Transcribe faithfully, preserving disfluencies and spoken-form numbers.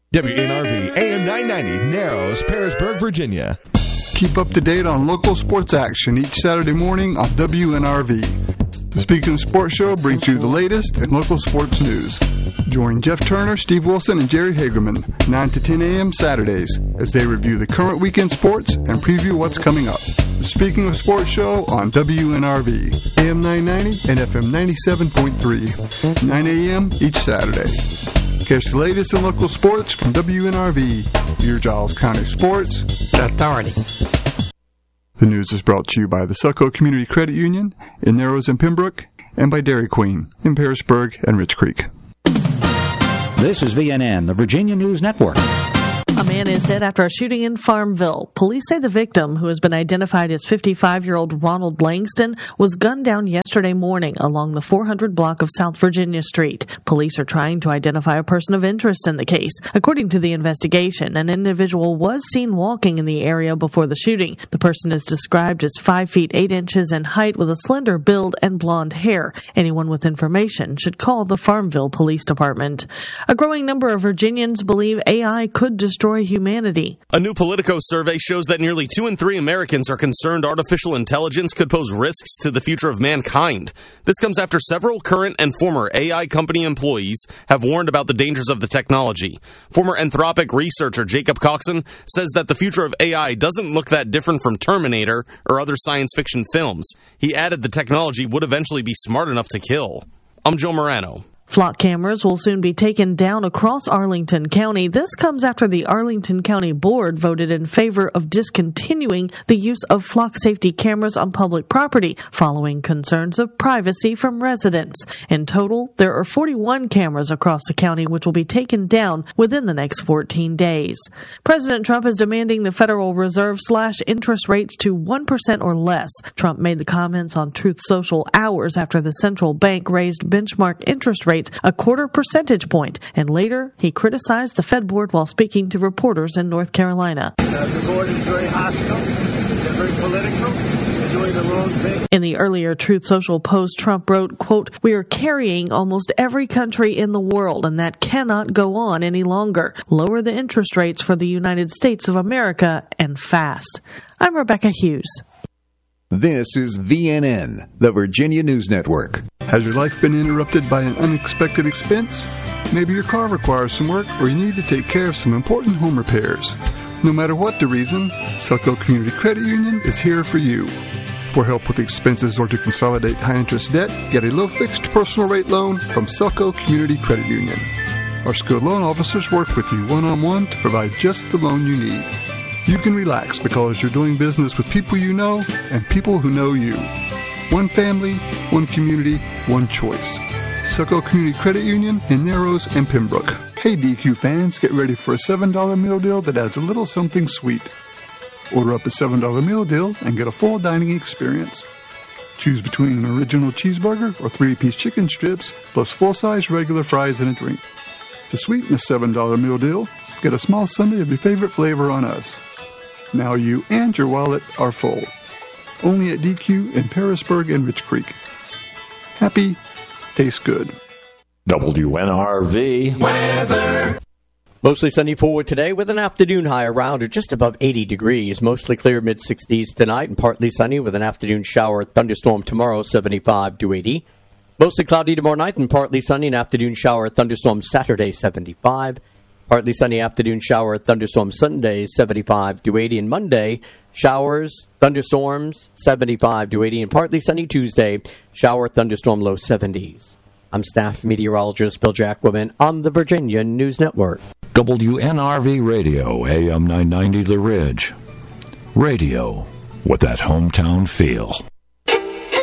W N R V A M nine ninety, Narrows, Parisburg, Virginia. Keep up to date on local sports action each Saturday morning on W N R V. The Speaking of Sports show brings you the latest in local sports news. Join Jeff Turner, Steve Wilson, and Jerry Hagerman, nine to ten a.m. Saturdays, as they review the current weekend sports and preview what's coming up. The Speaking of Sports show on W N R V, A M nine ninety and F M ninety-seven point three, nine a.m. each Saturday. Catch the latest in local sports from W N R V, your Giles County Sports Authority. The news is brought to you by the Succo Community Credit Union in Narrows and Pembroke, and by Dairy Queen in Parisburg and Rich Creek. This is V N N, the Virginia News Network. A man is dead after a shooting in Farmville. Police say the victim, who has been identified as fifty-five-year-old Ronald Langston, was gunned down yesterday morning along the four hundred block of South Virginia Street. Police are trying to identify a person of interest in the case. According to the investigation, an individual was seen walking in the area before the shooting. The person is described as five feet eight inches in height with a slender build and blonde hair. Anyone with information should call the Farmville Police Department. A growing number of Virginians believe A I could destroy humanity. A new Politico survey shows that nearly two in three Americans are concerned artificial intelligence could pose risks to the future of mankind. This comes after several current and former A I company employees have warned about the dangers of the technology. Former Anthropic researcher Jacob Coxon says that the future of A I doesn't look that different from Terminator or other science fiction films. He added the technology would eventually be smart enough to kill. I'm Joe Morano. Flock cameras will soon be taken down across Arlington County. This comes after the Arlington County Board voted in favor of discontinuing the use of flock safety cameras on public property, following concerns of privacy from residents. In total, there are forty-one cameras across the county which will be taken down within the next fourteen days. President Trump is demanding the Federal Reserve slash interest rates to one percent or less. Trump made the comments on Truth Social hours after the central bank raised benchmark interest rates a quarter percentage point, and later he criticized the Fed board while speaking to reporters in North Carolina. Uh, the board is very hostile, they're very political, they're doing the wrong thing. In the earlier Truth Social post, Trump wrote, quote, "We are carrying almost every country in the world, and that cannot go on any longer. Lower the interest rates for the United States of America, and fast." I'm Rebecca Hughes. This is V N N, the Virginia News Network. Has your life been interrupted by an unexpected expense? Maybe your car requires some work, or you need to take care of some important home repairs. No matter what the reason, Succo Community Credit Union is here for you. For help with expenses or to consolidate high-interest debt, get a low-fixed personal rate loan from Succo Community Credit Union. Our skilled loan officers work with you one-on-one to provide just the loan you need. You can relax because you're doing business with people you know and people who know you. One family, one community, one choice. Succo Community Credit Union in Narrows and Pembroke. Hey D Q fans, get ready for a seven dollar meal deal that adds a little something sweet. Order up a seven dollar meal deal and get a full dining experience. Choose between an original cheeseburger or three-piece chicken strips, plus full-size regular fries and a drink. To sweeten the seven dollar meal deal, get a small sundae of your favorite flavor on us. Now you and your wallet are full. Only at D Q in Parisburg and Rich Creek. Happy, tastes good. W N R V weather. Mostly sunny forward today with an afternoon high around or just above eighty degrees. Mostly clear mid-sixties tonight and partly sunny with an afternoon shower thunderstorm tomorrow, seventy-five to eighty. Mostly cloudy tomorrow night and partly sunny and afternoon shower thunderstorm Saturday, seventy-five. Partly sunny afternoon shower thunderstorm Sunday, seventy-five to eighty. And Monday, showers, thunderstorms, seventy-five to eighty. And partly sunny Tuesday, shower thunderstorm low seventies. I'm staff meteorologist Bill Jacquemin on the Virginia News Network. W N R V Radio, A M nine ninety The Ridge. Radio with that hometown feel.